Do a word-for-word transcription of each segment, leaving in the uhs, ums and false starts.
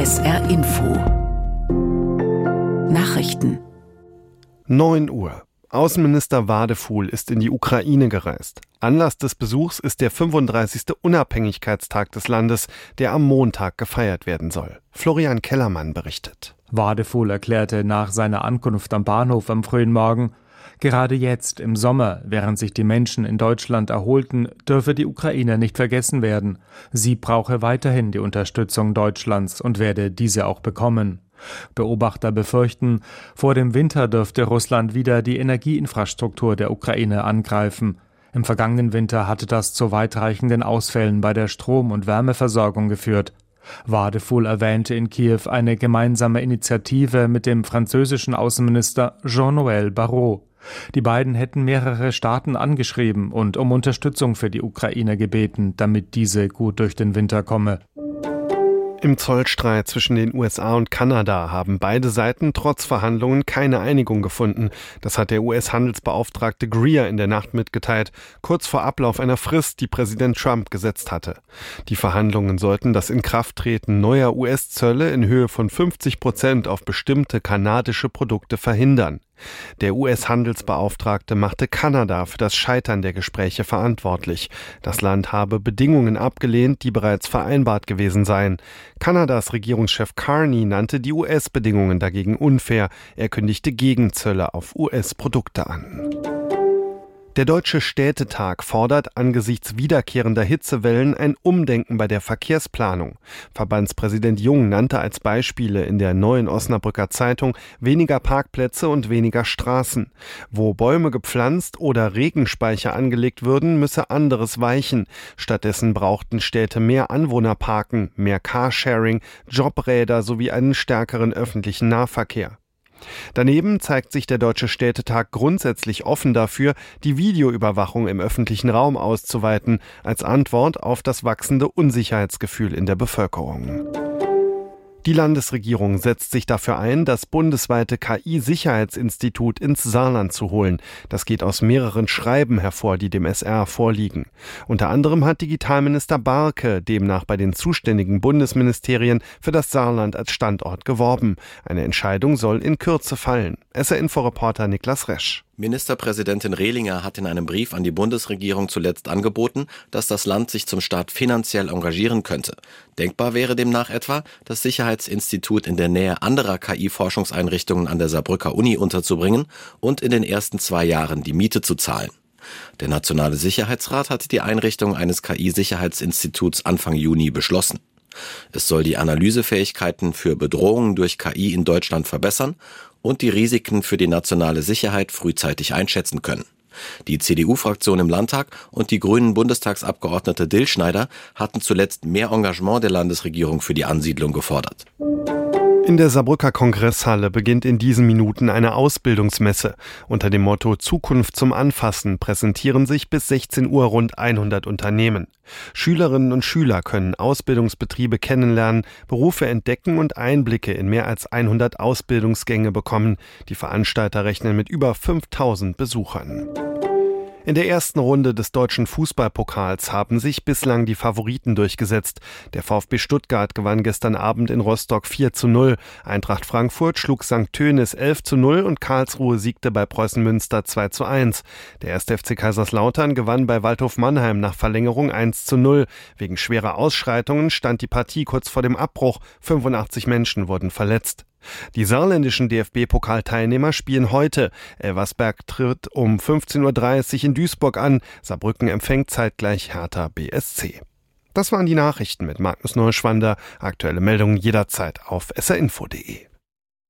S R Info Nachrichten. neun Uhr. Außenminister Wadefuhl ist in die Ukraine gereist. Anlass des Besuchs ist der fünfunddreißigste Unabhängigkeitstag des Landes, der am Montag gefeiert werden soll. Florian Kellermann berichtet. Wadefuhl erklärte nach seiner Ankunft am Bahnhof am frühen Morgen, gerade jetzt im Sommer, während sich die Menschen in Deutschland erholten, dürfe die Ukraine nicht vergessen werden. Sie brauche weiterhin die Unterstützung Deutschlands und werde diese auch bekommen. Beobachter befürchten, vor dem Winter dürfte Russland wieder die Energieinfrastruktur der Ukraine angreifen. Im vergangenen Winter hatte das zu weitreichenden Ausfällen bei der Strom- und Wärmeversorgung geführt. Wadefuhl erwähnte in Kiew eine gemeinsame Initiative mit dem französischen Außenminister Jean-Noël Barrot. Die beiden hätten mehrere Staaten angeschrieben und um Unterstützung für die Ukraine gebeten, damit diese gut durch den Winter komme. Im Zollstreit zwischen den U S A und Kanada haben beide Seiten trotz Verhandlungen keine Einigung gefunden. Das hat der U S-Handelsbeauftragte Greer in der Nacht mitgeteilt, kurz vor Ablauf einer Frist, die Präsident Trump gesetzt hatte. Die Verhandlungen sollten das Inkrafttreten neuer U S-Zölle in Höhe von fünfzig Prozent auf bestimmte kanadische Produkte verhindern. Der U S-Handelsbeauftragte machte Kanada für das Scheitern der Gespräche verantwortlich. Das Land habe Bedingungen abgelehnt, die bereits vereinbart gewesen seien. Kanadas Regierungschef Carney nannte die U S-Bedingungen dagegen unfair. Er kündigte Gegenzölle auf U S-Produkte an. Der Deutsche Städtetag fordert angesichts wiederkehrender Hitzewellen ein Umdenken bei der Verkehrsplanung. Verbandspräsident Jung nannte als Beispiele in der Neuen Osnabrücker Zeitung weniger Parkplätze und weniger Straßen. Wo Bäume gepflanzt oder Regenspeicher angelegt würden, müsse anderes weichen. Stattdessen brauchten Städte mehr Anwohnerparken, mehr Carsharing, Jobräder sowie einen stärkeren öffentlichen Nahverkehr. Daneben zeigt sich der Deutsche Städtetag grundsätzlich offen dafür, die Videoüberwachung im öffentlichen Raum auszuweiten, als Antwort auf das wachsende Unsicherheitsgefühl in der Bevölkerung. Die Landesregierung setzt sich dafür ein, das bundesweite K I-Sicherheitsinstitut ins Saarland zu holen. Das geht aus mehreren Schreiben hervor, die dem S R vorliegen. Unter anderem hat Digitalminister Barke demnach bei den zuständigen Bundesministerien für das Saarland als Standort geworben. Eine Entscheidung soll in Kürze fallen. S R-Info-Reporter Niklas Resch. Ministerpräsidentin Rehlinger hat in einem Brief an die Bundesregierung zuletzt angeboten, dass das Land sich zum Start finanziell engagieren könnte. Denkbar wäre demnach etwa, das Sicherheitsinstitut in der Nähe anderer K I-Forschungseinrichtungen an der Saarbrücker Uni unterzubringen und in den ersten zwei Jahren die Miete zu zahlen. Der Nationale Sicherheitsrat hatte die Einrichtung eines K I-Sicherheitsinstituts Anfang Juni beschlossen. Es soll die Analysefähigkeiten für Bedrohungen durch K I in Deutschland verbessern und die Risiken für die nationale Sicherheit frühzeitig einschätzen können. Die C D U-Fraktion im Landtag und die grünen Bundestagsabgeordnete Dillschneider hatten zuletzt mehr Engagement der Landesregierung für die Ansiedlung gefordert. In der Saarbrücker Kongresshalle beginnt in diesen Minuten eine Ausbildungsmesse. Unter dem Motto Zukunft zum Anfassen präsentieren sich bis sechzehn Uhr rund hundert Unternehmen. Schülerinnen und Schüler können Ausbildungsbetriebe kennenlernen, Berufe entdecken und Einblicke in mehr als hundert Ausbildungsgänge bekommen. Die Veranstalter rechnen mit über fünftausend Besuchern. In der ersten Runde des deutschen Fußballpokals haben sich bislang die Favoriten durchgesetzt. Der VfB Stuttgart gewann gestern Abend in Rostock vier zu null. Eintracht Frankfurt schlug Sankt Tönis elf zu null und Karlsruhe siegte bei Preußen Münster zwei zu eins. Der erste F C Kaiserslautern gewann bei Waldhof Mannheim nach Verlängerung eins zu null. Wegen schwerer Ausschreitungen stand die Partie kurz vor dem Abbruch. fünfundachtzig Menschen wurden verletzt. Die saarländischen D F B-Pokalteilnehmer spielen heute. Elversberg tritt um fünfzehn Uhr dreißig in Duisburg an. Saarbrücken empfängt zeitgleich Hertha B S C. Das waren die Nachrichten mit Magnus Neuschwander. Aktuelle Meldungen jederzeit auf s r info punkt d e.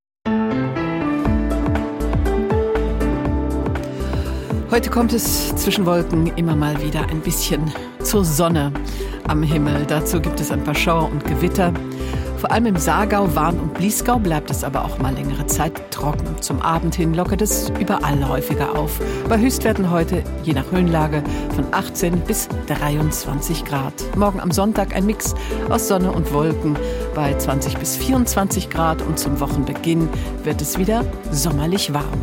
Heute kommt es zwischen Wolken immer mal wieder ein bisschen zur Sonne am Himmel. Dazu gibt es ein paar Schauer und Gewitter. Vor allem im Saargau, Warn und Bliesgau bleibt es aber auch mal längere Zeit trocken. Zum Abend hin lockert es überall häufiger auf. Bei Höchstwerten heute, je nach Höhenlage, von achtzehn bis dreiundzwanzig Grad. Morgen am Sonntag ein Mix aus Sonne und Wolken bei zwanzig bis vierundzwanzig Grad. Und zum Wochenbeginn wird es wieder sommerlich warm.